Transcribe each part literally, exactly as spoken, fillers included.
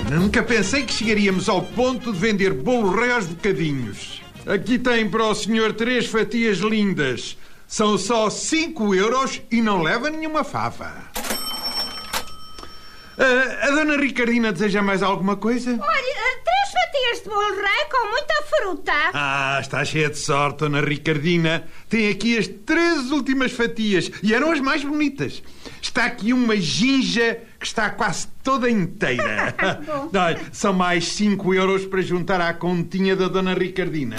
Nunca pensei que chegaríamos ao ponto de vender bolo rei aos bocadinhos. Aqui tem para o senhor três fatias lindas. São só cinco euros e não leva nenhuma fava. Uh, a dona Ricardina deseja mais alguma coisa? Olha, três fatias de bolo rei com muita fruta. Ah, está cheia de sorte, dona Ricardina. Tem aqui as três últimas fatias e eram as mais bonitas. Está aqui uma ginja que está quase toda inteira. Olha, são mais cinco euros para juntar à continha da dona Ricardina.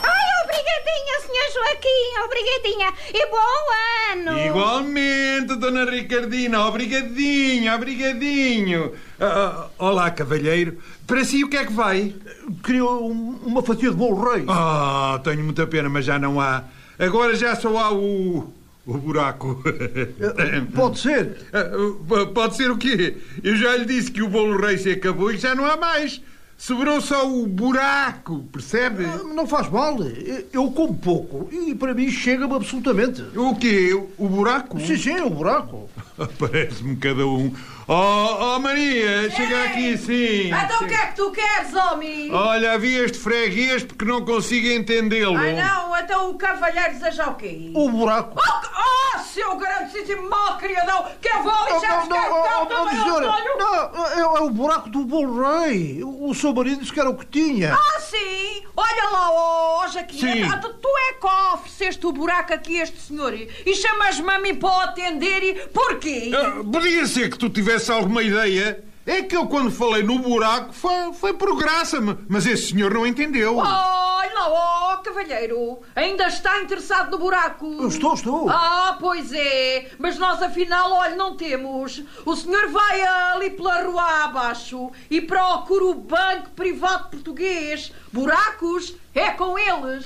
Joaquim, obrigadinha. E bom ano. Igualmente, dona Ricardina. Obrigadinho, obrigadinho. Uh, olá, cavalheiro. Para si o que é que vai? Queria um, uma fatia de bolo rei. Ah, tenho muita pena, mas já não há. Agora já só há o... o buraco. Pode ser. Uh, pode ser o quê? Eu já lhe disse que o bolo rei se acabou e já não há mais. Sobrou só o buraco, percebe? Não faz mal. Eu como pouco e para mim chega-me absolutamente. O quê? O buraco? Sim, sim, o buraco. Parece-me cada um. Oh, oh Maria, Ei, chega aqui, sim. Então o que é que tu queres, homem? Olha, havia este freguês porque não consigo entendê-lo. Ai não, então o cavalheiro deseja o quê? O buraco. Oh, oh seu grandíssimo mau criadão, que eu vou lixar os carros. Não, senhora, não, é o buraco do bolo rei. O seu marido disse que era o que tinha. Ah, sim? Olha lá, oh, Jaquim, tu, tu é que ofereceste o buraco aqui a este senhor e chamas-me a mim para o atender e porquê? Uh, podia ser que tu tivesse alguma ideia. É que eu, quando falei no buraco, foi, foi por graça, mas esse senhor não entendeu. Olha lá, oh, cavalheiro, ainda está interessado no buraco? Eu estou, estou. Ah, pois é, mas nós afinal, olha, não temos. O senhor vai ali pela rua abaixo e procura o Banco Privado Português. Buracos é com eles.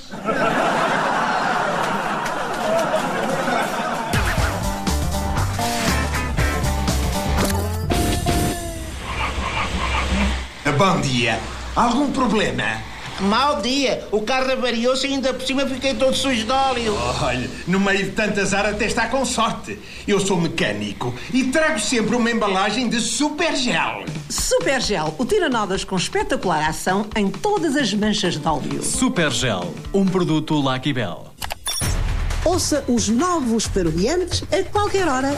Bom dia. Algum problema? Mau dia. O carro avariou-se e ainda por cima fiquei todo sujo de óleo. Olha, no meio de tanto azar até está com sorte. Eu sou mecânico e trago sempre uma embalagem de Supergel. Supergel, o tira-nodas com espetacular ação em todas as manchas de óleo. Supergel, um produto Lucky Bell. Ouça os novos parodiantes a qualquer hora.